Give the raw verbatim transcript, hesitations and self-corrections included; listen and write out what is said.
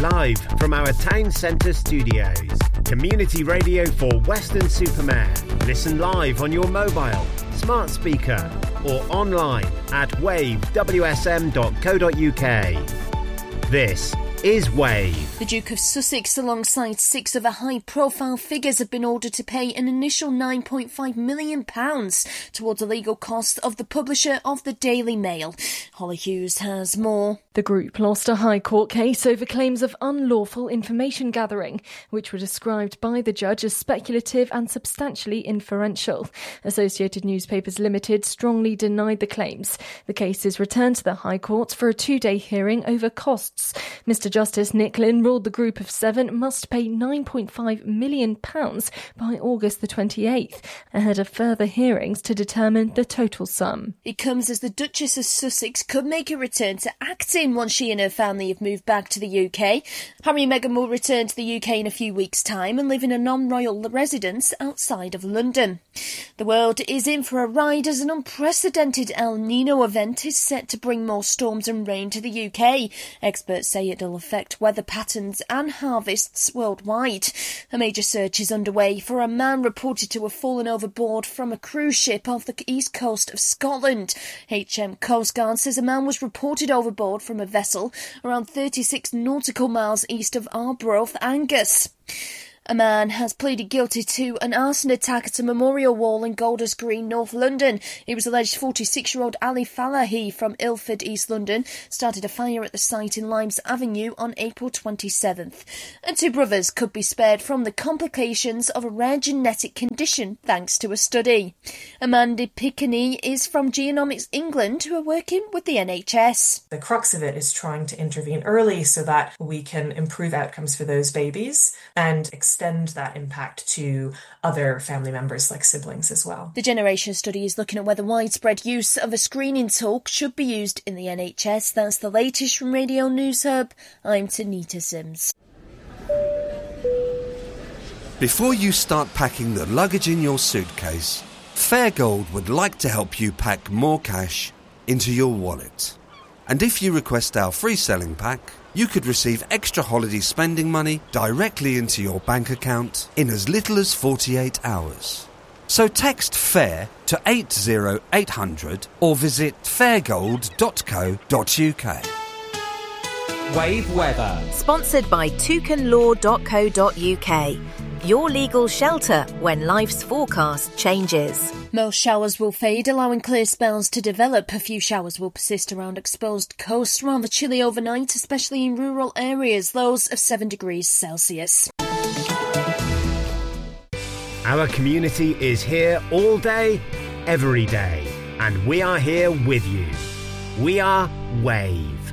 live from our town centre studios. Community radio for Weston-super-Mare. Listen live on your mobile, smart speaker or online at wave w s m dot co dot u k. This is Wave. The Duke of Sussex, alongside six other high-profile figures, have been ordered to pay an initial nine point five million pounds towards the legal costs of the publisher of the Daily Mail. Holly Hughes has more. The group lost a High Court case over claims of unlawful information gathering, which were described by the judge as speculative and substantially inferential. Associated Newspapers Limited strongly denied the claims. The case is returned to the High Court for a two-day hearing over costs. Mister Justice Nick Lynn ruled the group of seven must pay nine point five million pounds by August the twenty-eighth, ahead of further hearings to determine the total sum. It comes as the Duchess of Sussex could make a return to acting once she and her family have moved back to the U K. Harry and Meghan will return to the U K in a few weeks' time and live in a non-royal residence outside of London. The world is in for a ride as an unprecedented El Niño event is set to bring more storms and rain to the U K. Experts say it'll affect weather patterns and harvests worldwide. A major search is underway for a man reported to have fallen overboard from a cruise ship off the east coast of Scotland. H M Coast Guard says a man was reported overboard from a vessel around thirty-six nautical miles east of Arbroath, Angus. A man has pleaded guilty to an arson attack at a memorial wall in Golders Green, North London. It was alleged forty-six-year-old Ali Falahi from Ilford, East London, started a fire at the site in Limes Avenue on April twenty-seventh. And two brothers could be spared from the complications of a rare genetic condition thanks to a study. Amanda Piccini is from Genomics England, who are working with the N H S. The crux of it is trying to intervene early so that we can improve outcomes for those babies and extend that impact to other family members like siblings as well. The Generation study is looking at whether widespread use of a screening tool should be used in the N H S. That's the latest from Radio News Hub. I'm Tanita Sims. Before you start packing the luggage in your suitcase, Fairgold would like to help you pack more cash into your wallet. And if you request our free selling pack, you could receive extra holiday spending money directly into your bank account in as little as forty-eight hours. So text FAIR to eight zero eight hundred or visit fairgold dot co dot u k. Wave weather. Sponsored by toucan law dot co dot u k. Your legal shelter when life's forecast changes. Most showers will fade, allowing clear spells to develop. A few showers will persist around exposed coasts, rather chilly overnight, especially in rural areas, lows of seven degrees Celsius. Our community is here all day, every day, and we are here with you. We are Wave.